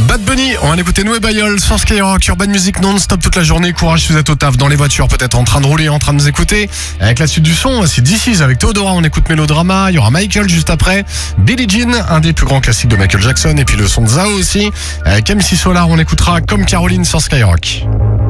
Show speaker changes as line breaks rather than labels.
Bad Bunny, on va écouter Noé Bayol sur Skyrock, Urban Music non-stop toute la journée. Courage si vous êtes au taf, dans les voitures, peut-être en train de rouler, en train de nous écouter. Avec la suite du son, c'est DC's avec Theodora, on écoute Mélodrama. Il y aura Michael juste après, Billie Jean, un des plus grands classiques de Michael Jackson. Et puis le son de Zao aussi. Avec MC Solar, on écoutera Comme Caroline sur Skyrock.